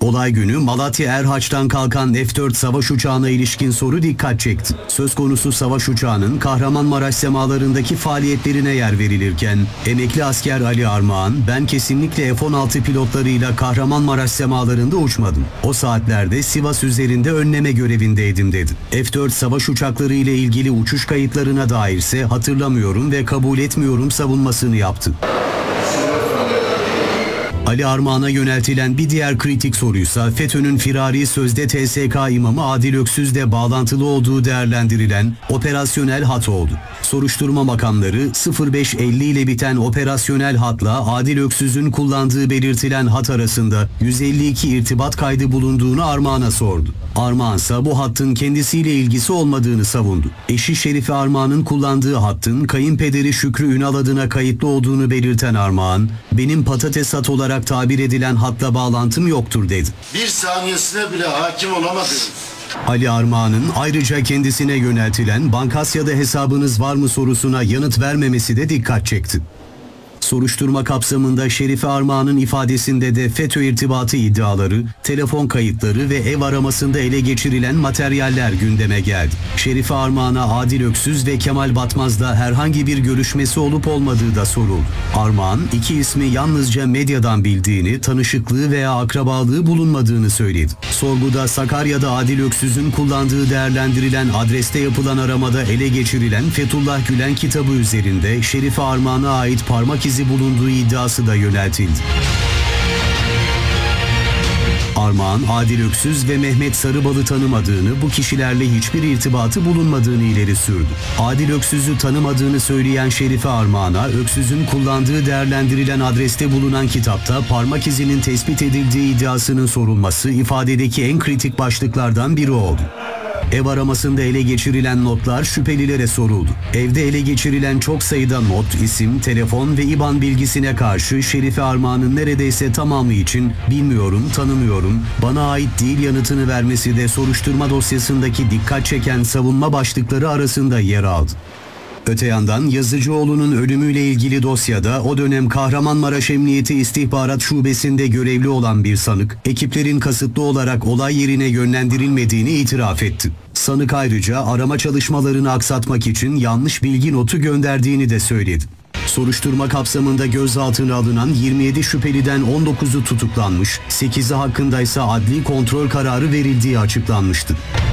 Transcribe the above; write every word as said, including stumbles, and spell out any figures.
Olay günü Malatya Erhaç'tan kalkan F dört savaş uçağına ilişkin soru dikkat çekti. Söz konusu savaş uçağının Kahramanmaraş semalarındaki faaliyetlerine yer verilirken, emekli asker Ali Armağan, "Ben kesinlikle F on altı pilotlarıyla Kahramanmaraş semalarında uçmadım. O saatlerde Sivas üzerinde önleme görevindeydim" dedi. F dört savaş uçakları ile ilgili uçuş kayıtlarına dairse hatırlamıyorum ve kabul etmiyorum savunmasını yaptı. Ali Armağan'a yöneltilen bir diğer kritik soruysa FETÖ'nün firari sözde T S K imamı Adil Öksüz'le bağlantılı olduğu değerlendirilen operasyonel hat oldu. Soruşturma makamları sıfır beş elli ile biten operasyonel hatla Adil Öksüz'ün kullandığı belirtilen hat arasında yüz elli iki irtibat kaydı bulunduğunu Armağan'a sordu. Armağan ise bu hattın kendisiyle ilgisi olmadığını savundu. Eşi Şerife Armağan'ın kullandığı hattın kayınpederi Şükrü Ünal adına kayıtlı olduğunu belirten Armağan, "Benim patates hat olarak tabir edilen hatla bağlantım yoktur" dedi. Bir saniyesine bile hakim olamadım. Ali Armağan'ın ayrıca kendisine yöneltilen "Bankasya'da hesabınız var mı?" sorusuna yanıt vermemesi de dikkat çekti. Soruşturma kapsamında Şerife Armağan'ın ifadesinde de FETÖ irtibatı iddiaları, telefon kayıtları ve ev aramasında ele geçirilen materyaller gündeme geldi. Şerife Armağan'a Adil Öksüz ve Kemal Batmaz'la herhangi bir görüşmesi olup olmadığı da soruldu. Armağan, iki ismi yalnızca medyadan bildiğini, tanışıklığı veya akrabalığı bulunmadığını söyledi. Sorguda Sakarya'da Adil Öksüz'ün kullandığı değerlendirilen adreste yapılan aramada ele geçirilen Fethullah Gülen kitabı üzerinde Şerife Armağan'a ait parmak izi bulunduğu iddiası da yöneltildi. Armağan, Adil Öksüz ve Mehmet Sarıbal'ı tanımadığını, bu kişilerle hiçbir irtibatı bulunmadığını ileri sürdü. Adil Öksüz'ü tanımadığını söyleyen Şerife Armağan'a, Öksüz'ün kullandığı değerlendirilen adreste bulunan kitapta parmak izinin tespit edildiği iddiasının sorulması ifadedeki en kritik başlıklardan biri oldu. Ev aramasında ele geçirilen notlar şüphelilere soruldu. Evde ele geçirilen çok sayıda not, isim, telefon ve İBAN bilgisine karşı Şerife Armağan'ın neredeyse tamamı için "bilmiyorum, tanımıyorum, bana ait değil" yanıtını vermesi de soruşturma dosyasındaki dikkat çeken savunma başlıkları arasında yer aldı. Öte yandan Yazıcıoğlu'nun ölümüyle ilgili dosyada o dönem Kahramanmaraş Emniyeti İstihbarat Şubesi'nde görevli olan bir sanık, ekiplerin kasıtlı olarak olay yerine yönlendirilmediğini itiraf etti. Sanık ayrıca arama çalışmalarını aksatmak için yanlış bilgi notu gönderdiğini de söyledi. Soruşturma kapsamında gözaltına alınan yirmi yedi şüpheliden on dokuzu tutuklanmış, sekizi hakkındaysa adli kontrol kararı verildiği açıklanmıştı.